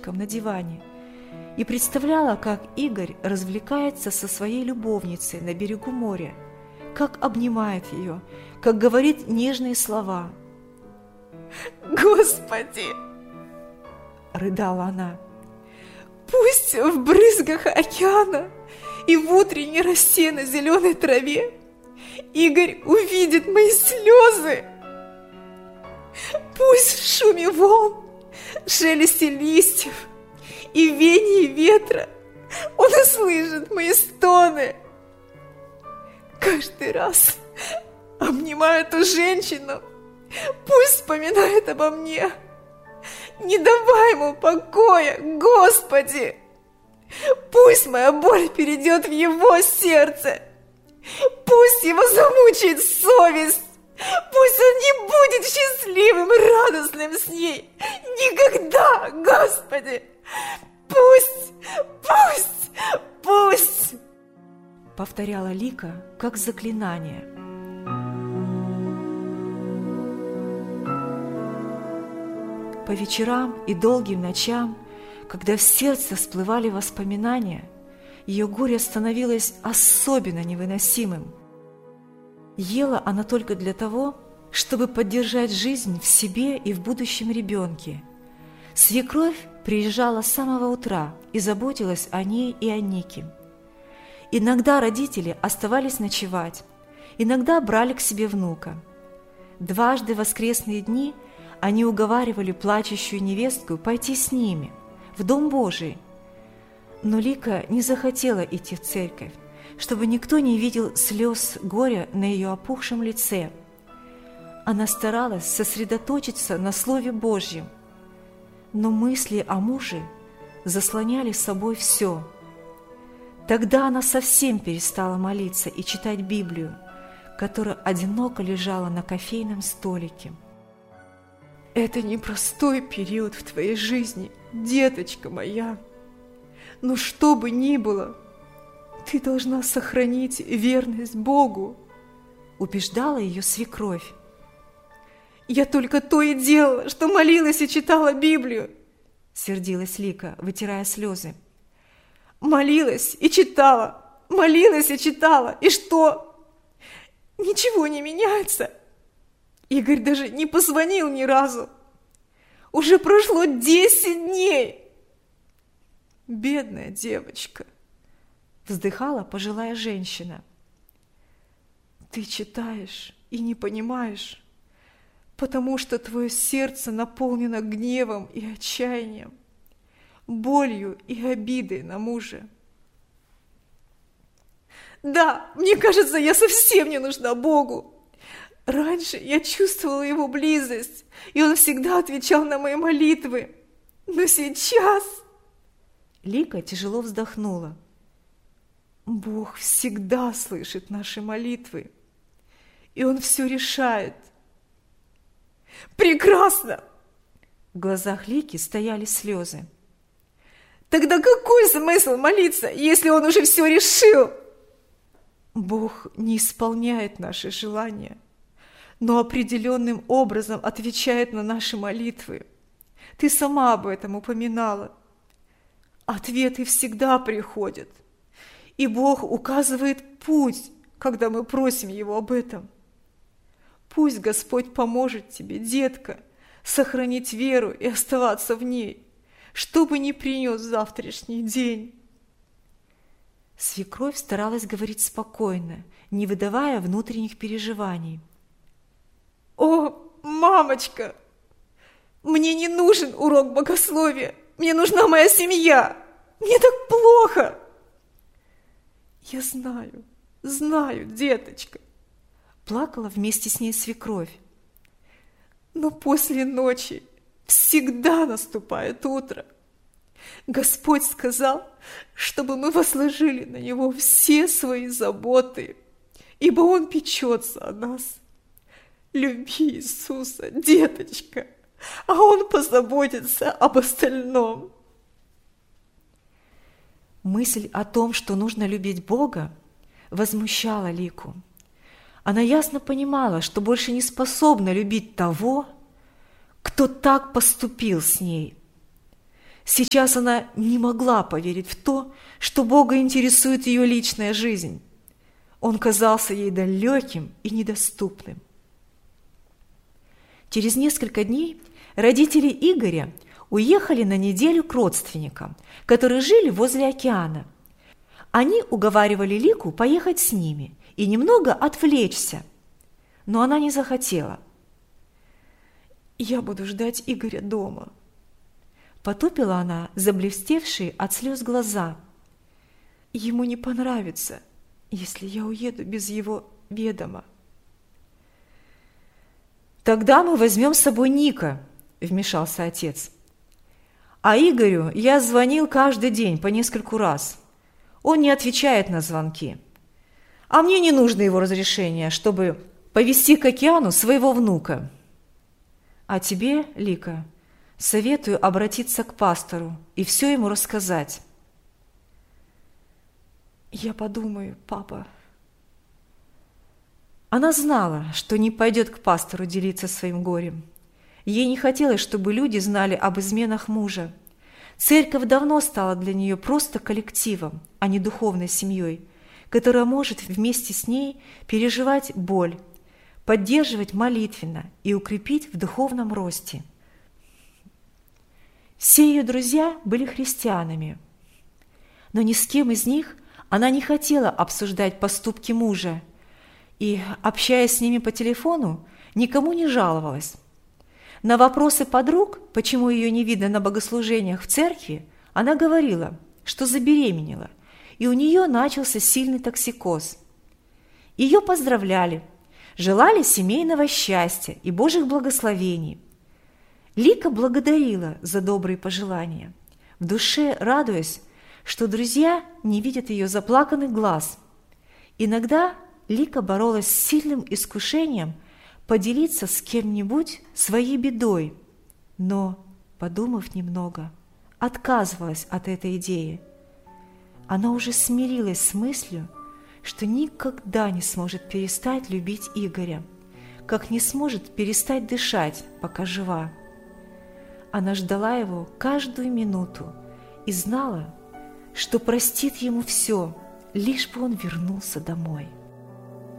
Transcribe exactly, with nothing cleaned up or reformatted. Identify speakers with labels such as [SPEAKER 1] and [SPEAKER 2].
[SPEAKER 1] одеяльчиком на диване и представляла, как Игорь развлекается со своей любовницей на берегу моря, как обнимает ее, как говорит нежные слова.
[SPEAKER 2] «Господи!» – рыдала она. «Пусть в брызгах океана и в утренней росе на зеленой траве Игорь увидит мои слезы. Пусть в шуме волн, шелесте листьев и вении ветра он услышит мои стоны. Каждый раз, обнимая эту женщину, пусть вспоминает обо мне. Не давай ему покоя, Господи! Пусть моя боль перейдет в его сердце. Пусть его замучает совесть. Пусть он не будет счастливым и радостным с ней. Никогда, Господи! Пусть, пусть, пусть!»
[SPEAKER 1] Повторяла Лика, как заклинание. По вечерам и долгим ночам, когда в сердце всплывали воспоминания, ее горе становилось особенно невыносимым. Ела она только для того, чтобы поддержать жизнь в себе и в будущем ребенке. Свекровь приезжала с самого утра и заботилась о ней и о Нике. Иногда родители оставались ночевать, иногда брали к себе внука. Дважды в воскресные дни они уговаривали плачущую невестку пойти с ними в Дом Божий. Но Лика не захотела идти в церковь, чтобы никто не видел слез горя на ее опухшем лице. Она старалась сосредоточиться на Слове Божьем, но мысли о муже заслоняли собой все. Тогда она совсем перестала молиться и читать Библию, которая одиноко лежала на кофейном столике.
[SPEAKER 2] «Это непростой период в твоей жизни, деточка моя. Но что бы ни было, ты должна сохранить верность Богу», –
[SPEAKER 1] убеждала ее свекровь.
[SPEAKER 2] «Я только то и делала, что молилась и читала Библию», – сердилась Лика, вытирая слезы. «Молилась и читала, молилась и читала, и что? Ничего не меняется. Игорь даже не позвонил ни разу. Уже прошло десять дней. Бедная девочка», – вздыхала пожилая женщина. «Ты читаешь и не понимаешь, потому что твое сердце наполнено гневом и отчаянием, болью и обидой на мужа. Да, мне кажется, я совсем не нужна Богу. Раньше я чувствовала его близость, и он всегда отвечал на мои молитвы. Но сейчас...»
[SPEAKER 1] Лика тяжело вздохнула.
[SPEAKER 2] «Бог всегда слышит наши молитвы, и Он все решает». «Прекрасно!»
[SPEAKER 1] В глазах Лики стояли слезы.
[SPEAKER 2] «Тогда какой смысл молиться, если Он уже все решил?» «Бог не исполняет наши желания, но определенным образом отвечает на наши молитвы. Ты сама об этом упоминала. Ответы всегда приходят, и Бог указывает путь, когда мы просим Его об этом. Пусть Господь поможет тебе, детка, сохранить веру и оставаться в ней, что бы ни принес завтрашний день».
[SPEAKER 1] Свекровь старалась говорить спокойно, не выдавая внутренних переживаний.
[SPEAKER 2] «О, мамочка, мне не нужен урок богословия, мне нужна моя семья, мне так плохо!» «Я знаю, знаю, деточка», – плакала вместе с ней свекровь. «Но после ночи всегда наступает утро. Господь сказал, чтобы мы возложили на Него все свои заботы, ибо Он печется о нас. Люби Иисуса, деточка, а Он позаботится об остальном».
[SPEAKER 1] Мысль о том, что нужно любить Бога, возмущала Лику. Она ясно понимала, что больше не способна любить того, кто так поступил с ней. Сейчас она не могла поверить в то, что Бога интересует ее личная жизнь. Он казался ей далеким и недоступным. Через несколько дней родители Игоря уехали на неделю к родственникам, которые жили возле океана. Они уговаривали Лику поехать с ними и немного отвлечься, но она не захотела.
[SPEAKER 2] «Я буду ждать Игоря дома», –
[SPEAKER 1] потупила она заблестевшие от слез глаза.
[SPEAKER 2] «Ему не понравится, если я уеду без его ведома».
[SPEAKER 1] «Тогда мы возьмем с собой Ника», – вмешался отец. «А Игорю я звонил каждый день по нескольку раз. Он не отвечает на звонки. А мне не нужно его разрешение, чтобы повезти к океану своего внука. А тебе, Лика, советую обратиться к пастору и все ему рассказать».
[SPEAKER 2] «Я подумаю, папа».
[SPEAKER 1] Она знала, что не пойдет к пастору делиться своим горем. Ей не хотелось, чтобы люди знали об изменах мужа. Церковь давно стала для нее просто коллективом, а не духовной семьей, которая может вместе с ней переживать боль, поддерживать молитвенно и укрепить в духовном росте. Все ее друзья были христианами, но ни с кем из них она не хотела обсуждать поступки мужа и, общаясь с ними по телефону, никому не жаловалась. На вопросы подруг, почему ее не видно на богослужениях в церкви, она говорила, что забеременела, и у нее начался сильный токсикоз. Ее поздравляли, желали семейного счастья и Божьих благословений. Лика благодарила за добрые пожелания, в душе радуясь, что друзья не видят ее заплаканных глаз. Иногда Лика боролась с сильным искушением поделиться с кем-нибудь своей бедой, но, подумав немного, отказывалась от этой идеи. Она уже смирилась с мыслью, что никогда не сможет перестать любить Игоря, как не сможет перестать дышать, пока жива. Она ждала его каждую минуту и знала, что простит ему все, лишь бы он вернулся домой.